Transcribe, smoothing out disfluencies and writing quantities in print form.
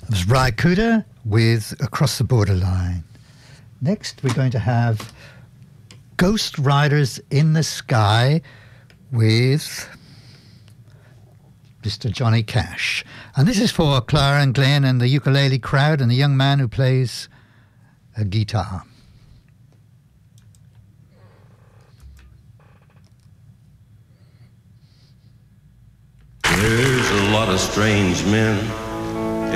It was Ry Cooder with Across the Borderline. Next, we're going to have Ghost Riders in the Sky with Mr. Johnny Cash. And this is for Clara and Glenn and the ukulele crowd and the young man who plays a guitar. There's a lot of strange men